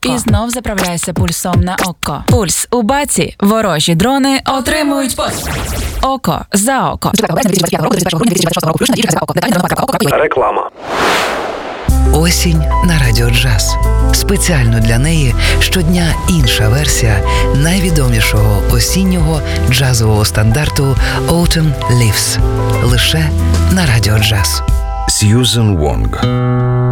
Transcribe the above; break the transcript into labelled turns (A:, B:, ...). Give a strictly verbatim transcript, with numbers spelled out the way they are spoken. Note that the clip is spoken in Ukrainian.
A: І знов заправляйся пульсом на око. Пульс у баці. Ворожі дрони отримують пос. Око за око.
B: Реклама.
C: Осінь на Радіо Джаз. Спеціально для неї щодня інша версія найвідомішого осіннього джазового стандарту Autumn Leaves. Лише на Радіо Джаз.
D: Сьюзен Вонг.